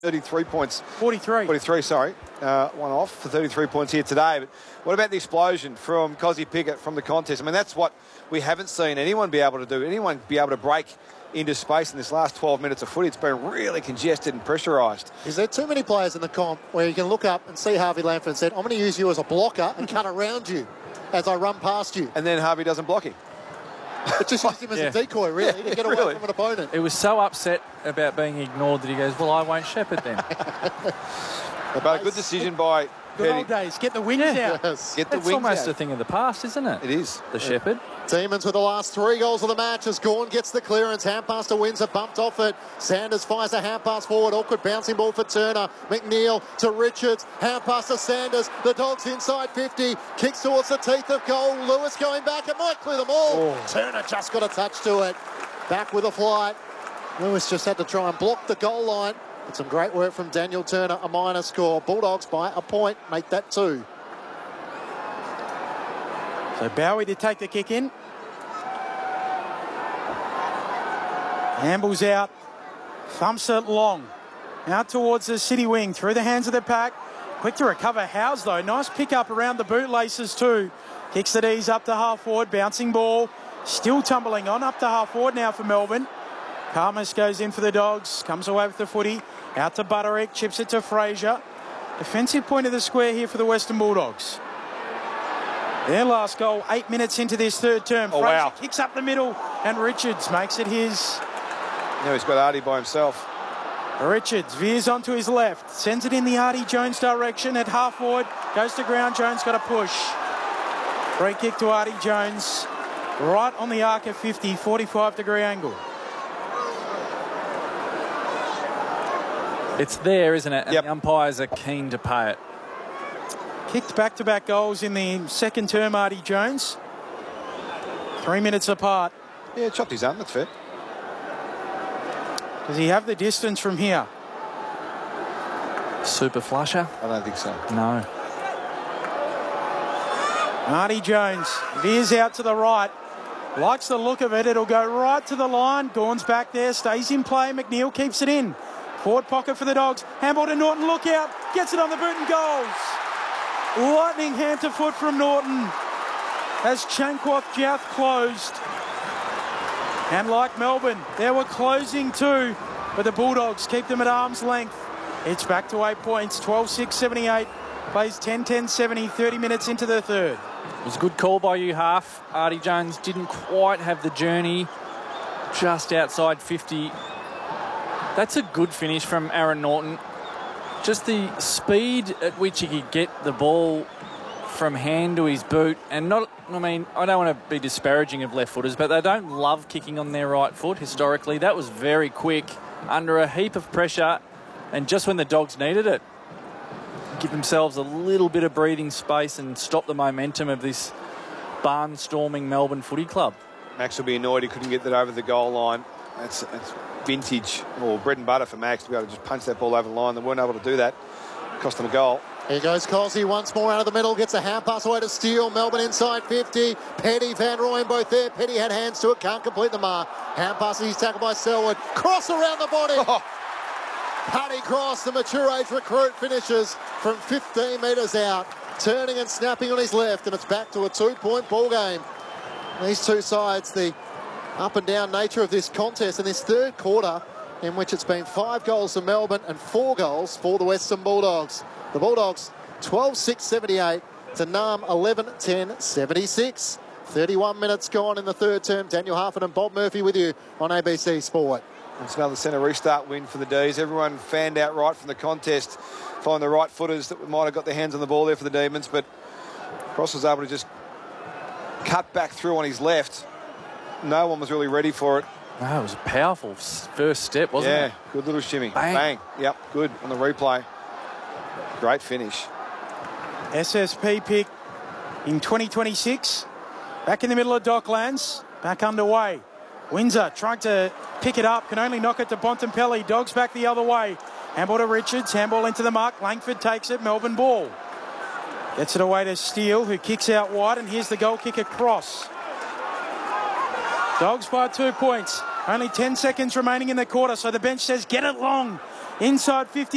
33 points. 43. 43, sorry. One off for 33 points here today. But what about the explosion from Kozzy Pickett from the contest? I mean, that's what we haven't seen anyone be able to do. Anyone be able to break into space in this last 12 minutes of footy. It's been really congested and pressurised. Is there too many players in the comp where you can look up and see Harvey Lamford and said, I'm going to use you as a blocker and cut around you as I run past you? And then Harvey doesn't block him. It just used him as a decoy, really, to get away from an opponent. It was so upset about being ignored that he goes, well, I won't shepherd then. But a good decision by Good old days. Get the wings out. Yes. Get the It's wings almost out. a thing of the past, isn't it? It is. The shepherd. Demons with the last 3 goals of the match as Gawn gets the clearance. Hand pass to Windsor, bumped off it. Sanders fires a hand pass forward. Awkward bouncing ball for Turner. McNeil to Richards. Hand pass to Sanders. The Dogs inside 50. Kicks towards the teeth of goal. Lewis going back. It might clear them all. Turner just got a touch to it. Back with a flight. Lewis just had to try and block the goal line. But some great work from Daniel Turner. A minor score. Bulldogs by a point. Make that 2. So Bowie to take the kick in. Amble's out. Thumps it long. Out towards the city wing. Through the hands of the pack. Quick to recover Howes, though. Nice pick up around the bootlaces, too. Kicks the D's up to half forward. Bouncing ball. Still tumbling on. Up to half forward now for Melbourne. Karmas goes in for the Dogs. Comes away with the footy. Out to Butterick. Chips it to Fraser. Defensive point of the square here for the Western Bulldogs. Their last goal 8 minutes into this third term. Fraser kicks up the middle and Richards makes it his. Now he's got Artie by himself. Richards veers onto his left. Sends it in the Artie Jones direction at half forward. Goes to ground. Jones got a push. Free kick to Artie Jones. Right on the arc of 50. 45-degree angle. It's there, isn't it? And the umpires are keen to pay it. Kicked back-to-back goals in the second term, Artie Jones. 3 minutes apart. Yeah, chopped his arm, that's fair. Does he have the distance from here? Super flusher? I don't think so. No. Artie Jones veers out to the right. Likes the look of it. It'll go right to the line. Gawn's back there. Stays in play. McNeil keeps it in. Forward pocket for the Dogs. Handball to Norton. Look out. Gets it on the boot and goals. Lightning hand to foot from Norton as Chankwath Jouth closed. And like Melbourne, they were closing too, but the Bulldogs keep them at arm's length. It's back to 8 points, 12-6, 78. Plays 10-10, 70, 30 minutes into the third. It was a good call by you, Half. Artie Jones didn't quite have the journey just outside 50. That's a good finish from Aaron Norton. Just the speed at which he could get the ball from hand to his boot. And not, I mean, I don't want to be disparaging of left footers, but they don't love kicking on their right foot historically. That was very quick, under a heap of pressure, and just when the Dogs needed it. Give themselves a little bit of breathing space and stop the momentum of this barnstorming Melbourne Footy Club. Max will be annoyed he couldn't get that over the goal line. That's vintage, or bread and butter for Max to be able to just punch that ball over the line. They weren't able to do that. Cost them a goal. Here goes Colsey once more out of the middle. Gets a hand pass away to Steele. Melbourne inside 50. Petty, Van Rooyen both there. Petty had hands to it. Can't complete the mark. Hand pass. He's tackled by Selwood. Cross around the body. Paddy Cross, the mature age recruit, finishes from 15 metres out. Turning and snapping on his left. And it's back to a 2-point ball game. These two sides, the up and down nature of this contest in this third quarter, in which it's been 5 goals for Melbourne and 4 goals for the Western Bulldogs. The Bulldogs 12-6, 78 to Nam 11-10, 76. 31 minutes gone in the third term. Daniel Harford and Bob Murphy with you on ABC Sport. It's another centre restart win for the D's. Everyone fanned out right from the contest, find the right footers that might have got their hands on the ball there for the Demons, but Cross was able to just cut back through on his left. No one was really ready for it. No, it was a powerful first step, wasn't it? Yeah, good little shimmy. Bang. Bang. Yep, good on the replay. Great finish. SSP pick in 2026. Back in the middle of Docklands. Back underway. Windsor trying to pick it up. Can only knock it to Bontempelli. Dogs back the other way. Handball to Richards. Handball into the mark. Langford takes it. Melbourne ball. Gets it away to Steele, who kicks out wide. And here's the goal kick across. Dogs by 2 points. Only 10 seconds remaining in the quarter. So the bench says get it long. Inside 50.